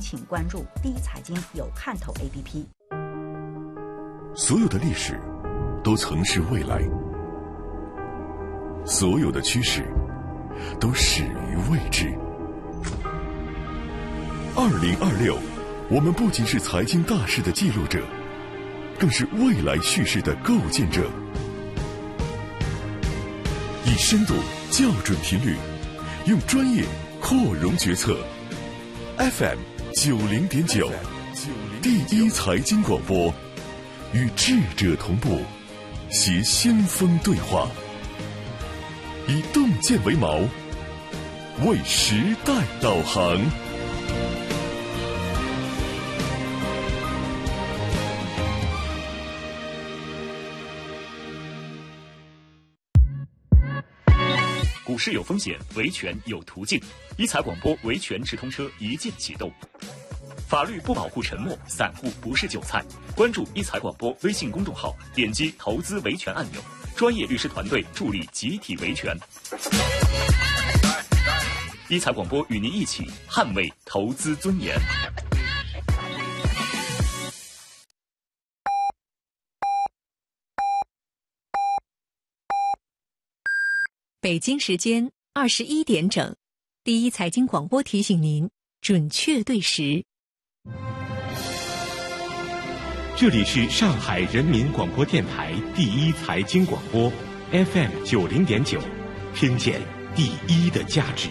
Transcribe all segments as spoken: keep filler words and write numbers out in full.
请关注第一财经有看头 A P P。 所有的历史都曾是未来，所有的趋势都始于未知。二零二六，我们不仅是财经大事的记录者，更是未来叙事的构建者。以深度校准频率，用专业扩容决策。F M 九零点九，第一财经广播，与智者同步，携先锋对话，以洞见为锚，为时代导航。 股市有风险，维权有途径。一财广播维权直通车一键启动。法律不保护沉默，散户不是韭菜。关注一财广播微信公众号，点击投资维权按钮，专业律师团队助力集体维权。一财广播与您一起捍卫投资尊严。 北京时间二十一点整，第一财经广播提醒您准确对时。 这里是上海人民广播电台第一财经广播 F M 九零点九，听见第一的价值。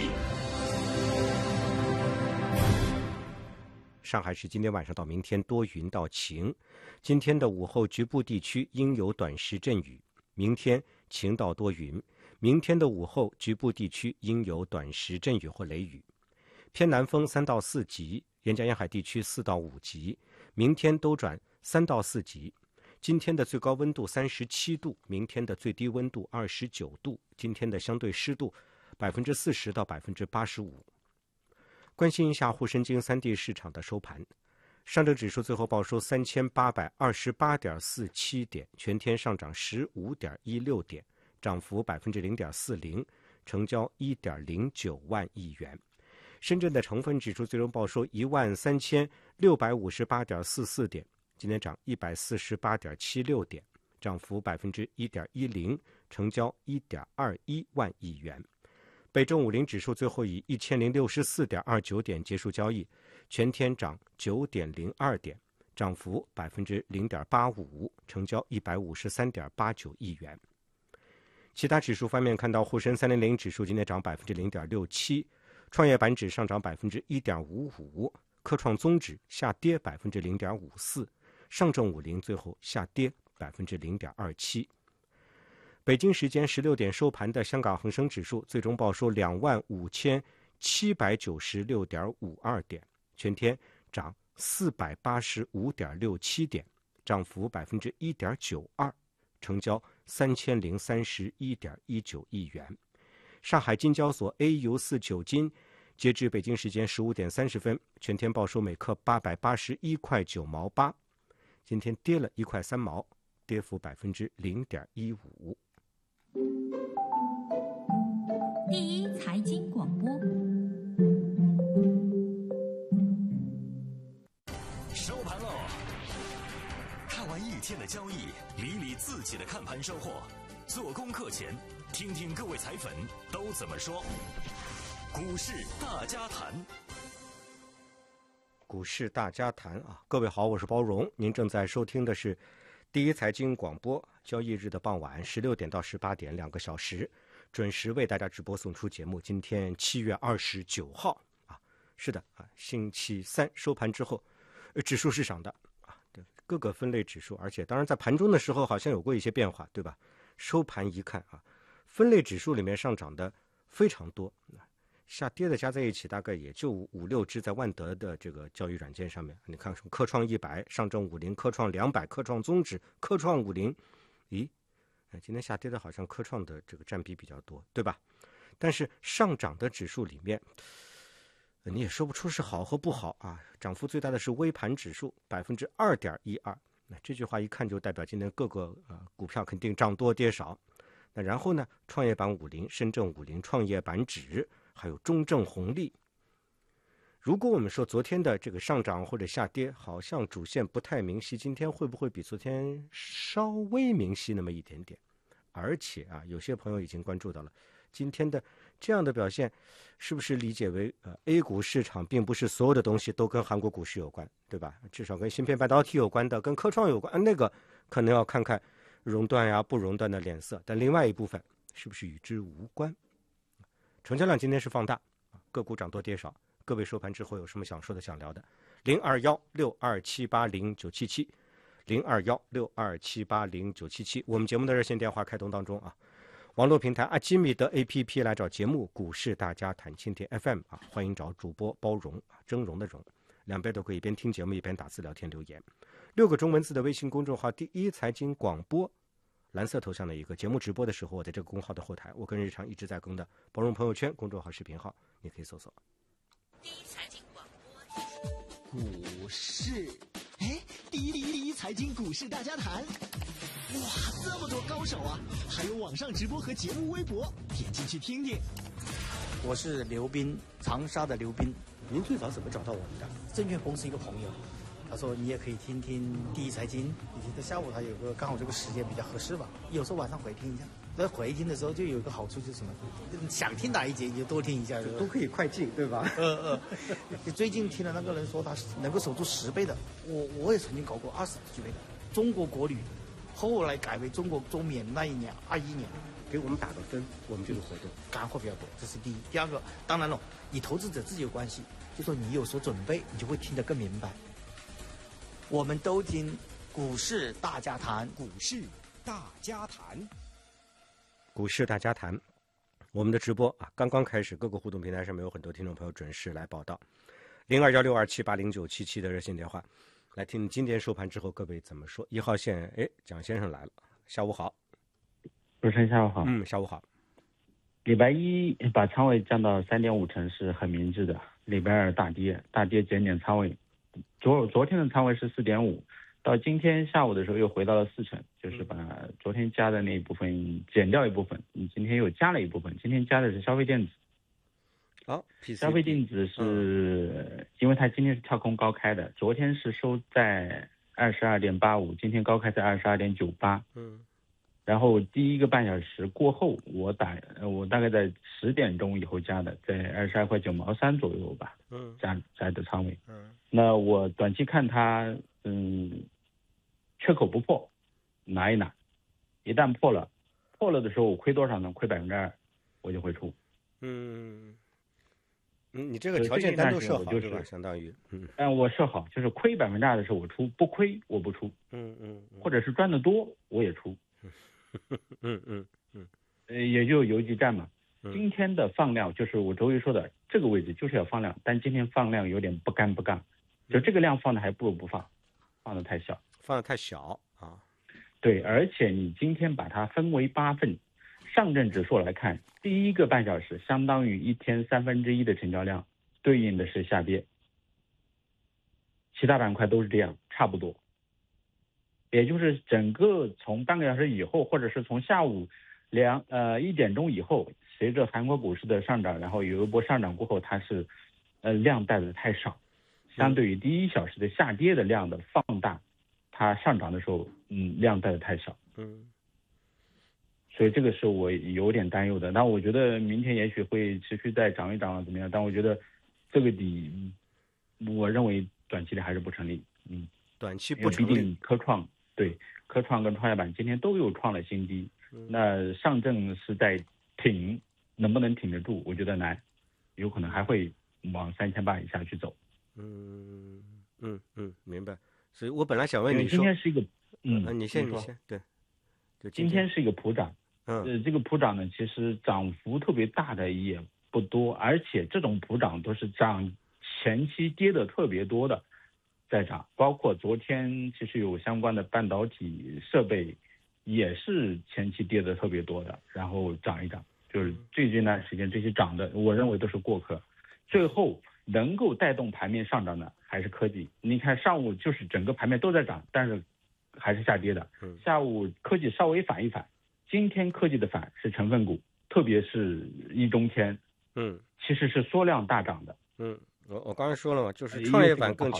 上海市今天晚上到明天多云到晴，今天的午后局部地区应有短时阵雨，明天晴到多云。明天的午后，局部地区应有短时阵雨或雷雨，偏南风三到四级，沿江沿海地区四到五级。明天都转三到四级。今天的最高温度三十七度，明天的最低温度二十九度。今天的相对湿度百分之四十到百分之八十五。关心一下沪深京三地市场的收盘，上证指数最后报收三千八百二十八点四七点，全天上涨十五点一六点。涨幅百分之零点四零，成交一点零九万亿元。深圳的成分指数最终报收一万三千六百五十八点四四点，今天涨一百四十八点七六点，涨幅百分之一点一零，成交一点二一万亿元。北证五零指数最后以一千零六十四点二九点结束交易，全天涨九点零二点，涨幅百分之零点八五，成交一百五十三点八九亿元。其他指数方面，看到沪深三零零指数今天涨百分之零点六七，创业板指上涨百分之一点五五，科创综指下跌百分之零点五四，上证五零最后下跌百分之零点二七。北京时间十六点收盘的香港恒生指数最终报收两万五千七百九十六点五二点，全天涨四百八十五点六七点，涨幅百分之一点九二。成交三千零三十一点一九亿元。上海金交所 A 油四九金截至北京时间十五点三十分，全天报收每克八百八十一块九毛八，今天跌了一块三毛，跌幅百分之零点一五。 第一财经广播， 收盘喽！看完一天的交易，理理自己的看盘收获。做功课前，听听各位财粉都怎么说。股市大家谈， 股市大家谈啊！各位好，我是包荣，您正在收听的是第一财经广播。交易日的傍晚十六点到十八点，两个小时，准时为大家直播送出节目。今天七月二十九号啊，是的啊，星期三收盘之后，呃，指数是涨的。各个分类指数，而且当然在盘中的时候好像有过一些变化，对吧？收盘一看啊，分类指数里面上涨的非常多，下跌的加在一起大概也就五六只，在万德的这个交易软件上面，你看什么科创一百、上证五零、科创两百、科创综指、科创五零，咦，今天下跌的好像科创的这个占比比较多，对吧？但是上涨的指数里面，你也说不出是好和不好啊，涨幅最大的是微盘指数百分之二点一二，那这句话一看就代表今天各个呃股票肯定涨多跌少。那然后呢，创业板五零、深证五零、创业板指，还有中证红利， 如果我们说昨天的这个上涨或者下跌好像主线不太明晰，今天会不会比昨天稍微明晰那么一点点？而且啊，有些朋友已经关注到了今天的这样的表现，是不是理解为呃 A 股市场并不是所有的东西都跟韩国股市有关，对吧？至少跟芯片半导体有关的，跟科创有关，那个可能要看看熔断呀不熔断的脸色，但另外一部分是不是与之无关？成交量今天是放大，个股涨多跌少。各位收盘之后有什么想说的想聊的？零二幺六二七八零九七七，零二幺六二七八零九七七。我们节目的热线电话开通当中啊，网络平台阿基米德 A P P 来找节目《股市大家谈》蜻蜓 F M 啊，欢迎找主播包容啊，峥嵘的嵘，两边都可以一边听节目一边打字聊天留言。六个中文字的微信公众号第一财经广播，蓝色头像的一个节目直播的时候，我在这个公号的后台，我跟日常一直在更的包容朋友圈公众号视频号，你可以搜索。 第一财经广播股市，哎，第一第一第一财经股市大家谈，哇，这么多高手啊！还有网上直播和节目微博，点进去听听。 我是刘斌，长沙的刘斌。 您最早怎么找到我们的？ 证券公司一个朋友，他说你也可以听听第一财经，以前在下午他有个刚好这个时间比较合适吧，有时候晚上回听一下。在回听的时候就有一个好处就是什么，想听哪一节你就多听一下， 都可以快进，对吧？ 呃呃，最近听了那个人说他能够守住十倍的，我我也曾经搞过二十几倍的。中国国旅后来改为中国中免那一年二一年， 给我们打个分，我们这个活动干货比较多，这是第一。第二个，当然了，你投资者自己有关系，就说你有所准备，你就会听得更明白。我们都听股市大家谈， 股市大家谈。 股市大家谈，我们的直播啊刚刚开始，各个互动平台上面有很多听众朋友准时来报道。零二幺六二七八零九七七的热线电话，来听今天收盘之后各位怎么说。一号线，哎，蒋先生来了，下午好。 主持人下午好。 嗯，下午好。 礼拜一把仓位降到三点五成是很明智的。礼拜二大跌，大跌减点仓位，昨昨天的仓位是四点五。到今天下午的时候又回到了四成，就是把昨天加的那一部分减掉一部分，你今天又加了一部分，今天加的是消费电子。 好、哦， 消费电子是、嗯、因为它今天是跳空高开的，昨天是收在二十二点八五，今天高开在二十二点九八。 嗯， 然后第一个半小时过后，我打我大概在十点钟以后加的，在二十二块九毛三左右吧。 嗯， 加加的仓位。 嗯， 那我短期看它。嗯，缺口不破，拿一拿，一旦破了，破了的时候我亏多少呢？亏百分之二，我就会出。 嗯，嗯，你这个条件单都设好， 就是对吧？相当于，嗯， 嗯，我设好，就是亏百分之二的时候我出，不亏我不出。 嗯嗯， 或者是赚得多我也出。 嗯嗯嗯， 呃，也就游击战嘛。今天的放量就是我周一说的，这个位置就是要放量，但今天放量有点不干不干，就这个量放的还不如不放。放的太小， 放的太小啊！ 对，而且你今天把它分为八份，上证指数来看，第一个半小时相当于一天三分之一的成交量，对应的是下跌。其他板块都是这样，差不多。也就是整个从半个小时以后，或者是从下午两呃一点钟以后，随着韩国股市的上涨，然后有一波上涨过后，它是呃量带的太少。相对于第一小时的下跌的量的放大，它上涨的时候，嗯，量带的太少， 嗯， 所以这个是我有点担忧的。那我觉得明天也许会持续再涨一涨啊，怎么样？但我觉得这个底，我认为短期的还是不成立，嗯， 短期不成立。 毕竟科创对科创跟创业板今天都有创了新低， 嗯、 那上证是在挺，能不能挺得住？我觉得难，有可能还会往三千八以下去走。 嗯嗯嗯，明白。所以我本来想问你说， 今天是一个，嗯， 呃、你先你先对，就今天是一个普涨， 嗯， 呃，这个普涨呢，其实涨幅特别大的也不多，而且这种普涨都是涨前期跌的特别多的，在涨，包括昨天其实有相关的半导体设备也是前期跌的特别多的，然后涨一涨，就是最近段时间这些涨的，我认为都是过客，最后。能够带动盘面上涨的还是科技。你看上午就是整个盘面都在涨，但是还是下跌的。下午科技稍微反一反，今天科技的反是成分股，特别是一中天， 嗯， 其实是缩量大涨的， 嗯， 我我刚才说了嘛，就是创业板更